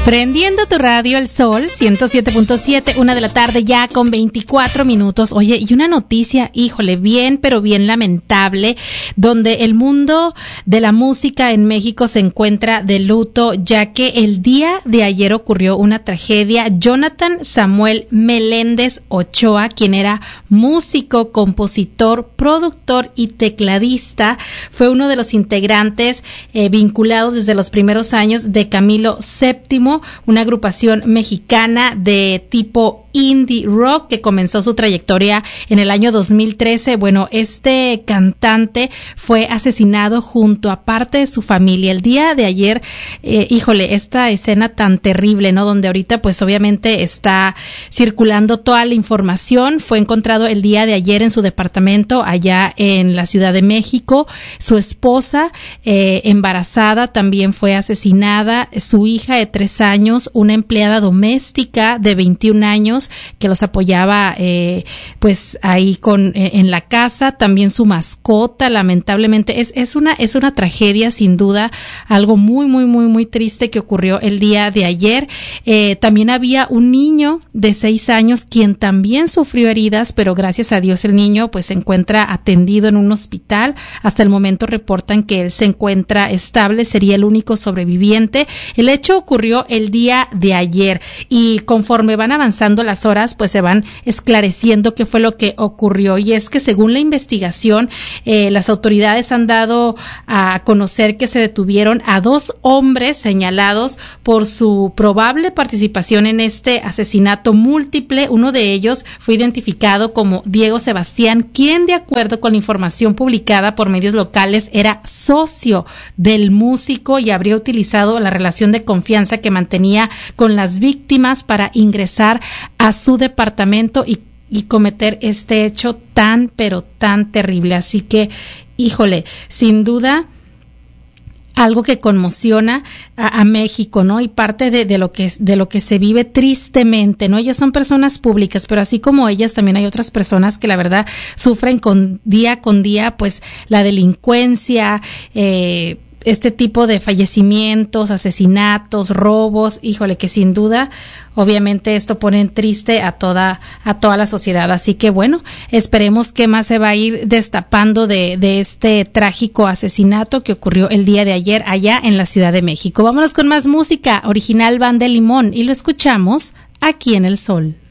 Prendiendo tu radio El Sol 107.7, 1 de la tarde ya con 24 minutos. Oye, y una noticia, híjole, bien, pero bien lamentable, donde el mundo de la música en México se encuentra de luto, ya que el día de ayer ocurrió una tragedia. Jonathan Samuel Meléndez Ochoa, quien era músico, compositor, productor y tecladista, fue uno de los integrantes vinculados desde los primeros años de Camilo VII, una agrupación mexicana de tipo indie rock que comenzó su trayectoria en el año 2013. Bueno, este cantante fue asesinado junto a parte de su familia el día de ayer. Híjole, esta escena tan terrible, ¿no? Donde ahorita pues obviamente está circulando toda la información. Fue encontrado el día de ayer en su departamento allá en la Ciudad de México. Su esposa embarazada también fue asesinada. Su hija de 3 años, una empleada doméstica de 21 años que los apoyaba pues ahí en la casa, también su mascota. Lamentablemente es una tragedia, sin duda, algo muy triste que ocurrió el día de ayer. También había un niño de 6 años quien también sufrió heridas, pero gracias a Dios el niño pues se encuentra atendido en un hospital. Hasta el momento reportan que él se encuentra estable, sería el único sobreviviente. El hecho ocurrió el día de ayer y conforme van avanzando las horas pues se van esclareciendo qué fue lo que ocurrió, y es que según la investigación las autoridades han dado a conocer que se detuvieron a 2 hombres señalados por su probable participación en este asesinato múltiple. Uno de ellos fue identificado como Diego Sebastián, quien, de acuerdo con la información publicada por medios locales, era socio del músico y habría utilizado la relación de confianza que mantenía con las víctimas para ingresar a su departamento y cometer este hecho tan, pero tan terrible. Así que, híjole, sin duda, algo que conmociona a México, ¿no? Y parte de lo que se vive tristemente, ¿no? Ellas son personas públicas, pero así como ellas también hay otras personas que la verdad sufren día con día, pues la delincuencia, este tipo de fallecimientos, asesinatos, robos. Híjole, que sin duda, obviamente esto pone en triste a toda la sociedad. Así que bueno, esperemos que más se va a ir destapando de este trágico asesinato que ocurrió el día de ayer allá en la Ciudad de México. Vámonos con más música original, Banda de Limón, y lo escuchamos aquí en El Sol.